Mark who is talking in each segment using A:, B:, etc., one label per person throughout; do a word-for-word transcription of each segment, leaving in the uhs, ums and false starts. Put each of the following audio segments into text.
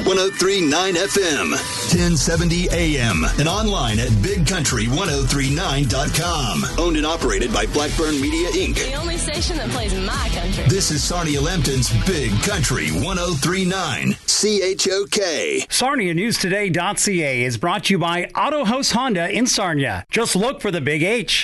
A: one oh three point nine F M, ten seventy A M, and online at big country ten thirty-nine dot com. Owned and operated by Blackburn Media, Incorporated.
B: The only station that plays my country.
A: This is Sarnia Lambton's Big Country ten thirty-nine, C H O K.
C: Sarnia News Today dot C A is brought to you by Auto House Honda in Sarnia. Just look for the Big H.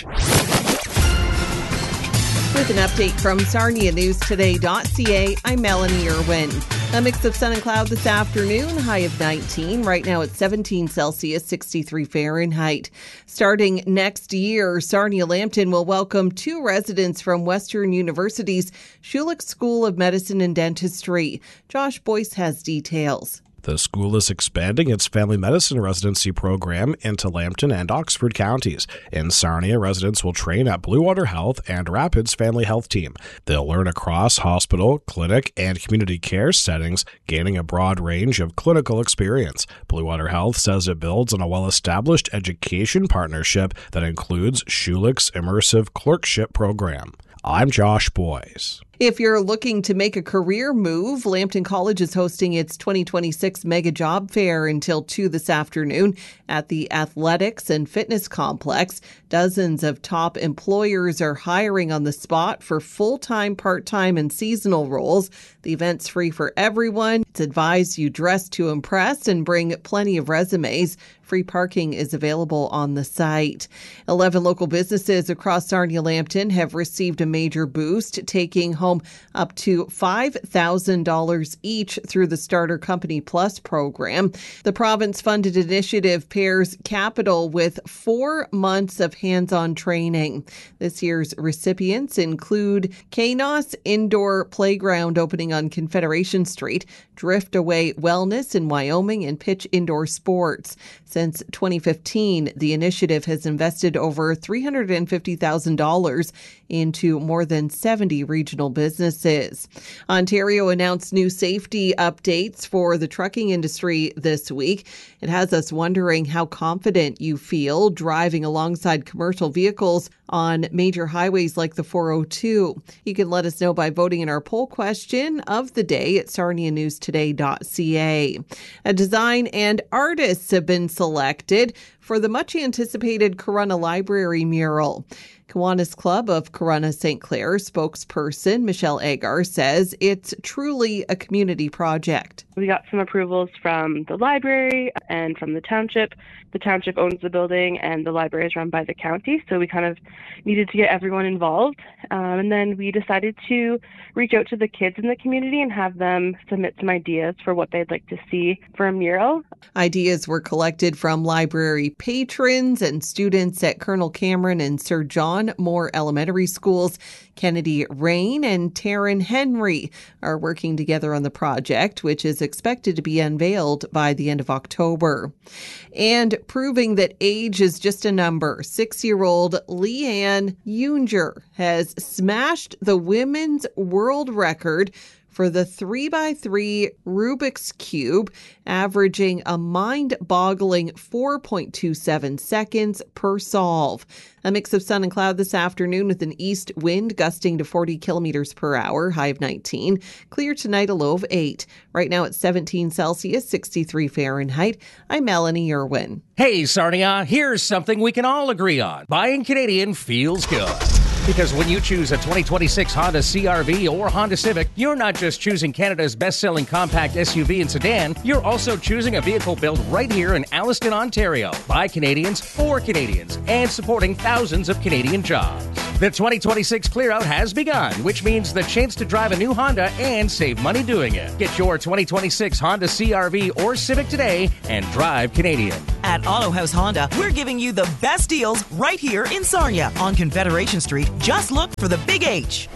D: With an update from Sarnia News Today dot C A, I'm Melanie Irwin. A mix of sun and cloud this afternoon, high of nineteen. Right now it's seventeen Celsius, sixty-three Fahrenheit. Starting next year, Sarnia Lambton will welcome two residents from Western University's Schulich School of Medicine and Dentistry. Josh Boyce has details.
E: The school is expanding its family medicine residency program into Lambton and Oxford counties. In Sarnia, residents will train at Blue Water Health and Rapids Family Health Team. They'll learn across hospital, clinic, and community care settings, gaining a broad range of clinical experience. Blue Water Health says it builds on a well-established education partnership that includes Schulich's immersive clerkship program. I'm Josh Boyce.
D: If you're looking to make a career move, Lambton College is hosting its twenty twenty-six Mega Job Fair until two this afternoon at the Athletics and Fitness Complex. Dozens of top employers are hiring on the spot for full-time, part-time, and seasonal roles. The event's free for everyone. It's advised you dress to impress and bring plenty of resumes. Free parking is available on the site. Eleven local businesses across Sarnia Lambton have received a major boost, taking home up to five thousand dollars each through the Starter Company Plus program. The province-funded initiative pairs capital with four months of hands-on training. This year's recipients include K N O S Indoor Playground opening on Confederation Street, Drift Away Wellness in Wyoming, and Pitch Indoor Sports. Since twenty fifteen, the initiative has invested over three hundred fifty thousand dollars into more than seventy regional businesses. Ontario announced new safety updates for the trucking industry this week. It has us wondering how confident you feel driving alongside commercial vehicles on major highways like the four oh two. You can let us know by voting in our poll question of the day at sarnia news today dot c a. A design and artists have been selected for the much-anticipated Corunna Library mural. Kiwanis Club of Corunna Saint Clair spokesperson Michelle Agar says it's truly a community project.
F: We got some approvals from the library and from the township. The township owns the building and the library is run by the county, so we kind of needed to get everyone involved. Um, and then we decided to reach out to the kids in the community and have them submit some ideas for what they'd like to see for a mural.
D: Ideas were collected from library patrons and students at Colonel Cameron and Sir John Moore Elementary Schools. Kennedy Rain and Taryn Henry are working together on the project, which is expected to be unveiled by the end of October. And proving that age is just a number, six-year-old Leanne Unger has smashed the women's world record for the three by three Rubik's Cube, averaging a mind-boggling four point two seven seconds per solve. A mix of sun and cloud this afternoon with an east wind gusting to forty kilometers per hour, high of nineteen. Clear tonight, a low of eight. Right now it's seventeen Celsius, sixty-three Fahrenheit. I'm Melanie Irwin.
G: Hey, Sarnia, here's something we can all agree on. Buying Canadian feels good. Because when you choose a twenty twenty-six Honda C R V or Honda Civic, you're not just choosing Canada's best-selling compact S U V and sedan, you're also choosing a vehicle built right here in Alliston, Ontario, by Canadians for Canadians, and supporting thousands of Canadian jobs. The twenty twenty-six clear-out has begun, which means the chance to drive a new Honda and save money doing it. Get your twenty twenty-six Honda C R V or Civic today and drive Canadian.
H: At Auto House Honda, we're giving you the best deals right here in Sarnia on Confederation Street. Just look for the Big H.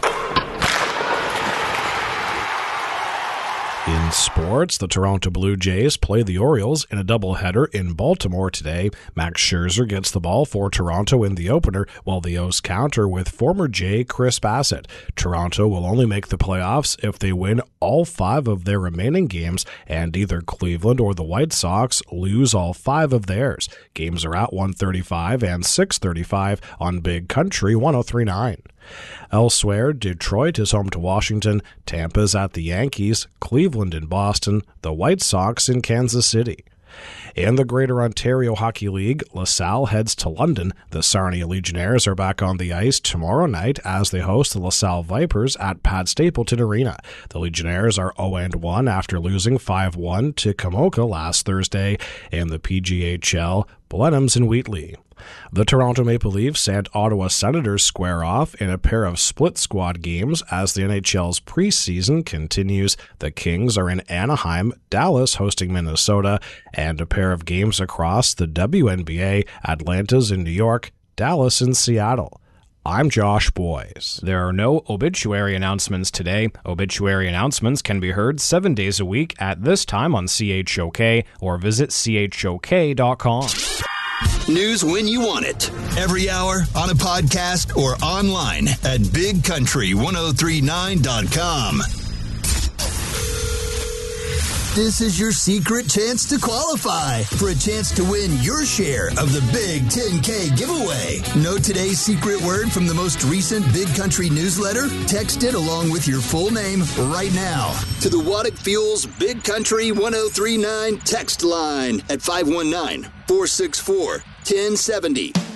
E: In sports, the Toronto Blue Jays play the Orioles in a doubleheader in Baltimore today. Max Scherzer gets the ball for Toronto in the opener, while the O's counter with former Jay Chris Bassett. Toronto will only make the playoffs if they win all five of their remaining games, and either Cleveland or the White Sox lose all five of theirs. Games are at one thirty-five and six thirty-five on Big Country ten thirty-nine. Elsewhere, Detroit is home to Washington, Tampa's at the Yankees, Cleveland in Boston, the White Sox in Kansas City. In the Greater Ontario Hockey League, LaSalle heads to London. The Sarnia Legionnaires are back on the ice tomorrow night as they host the LaSalle Vipers at Pat Stapleton Arena. The Legionnaires are oh and one after losing five one to Kamoka last Thursday. In the P G H L, Blenheim's in Wheatley. The Toronto Maple Leafs and Ottawa Senators square off in a pair of split squad games as the N H L's preseason continues. The Kings are in Anaheim, Dallas hosting Minnesota, and a pair of games across the W N B A, Atlanta's in New York, Dallas in Seattle. I'm Josh Boyes.
I: There are no obituary announcements today. Obituary announcements can be heard seven days a week at this time on C H O K or visit C H O K dot com.
A: News when you want it. Every hour, on a podcast, or online at big country ten thirty-nine dot com. This is your secret chance to qualify for a chance to win your share of the Big ten K giveaway. Know today's secret word from the most recent Big Country newsletter? Text it along with your full name right now to the Waddick Fuels Big Country ten thirty-nine text line at five one nine, four six four, one oh seven oh.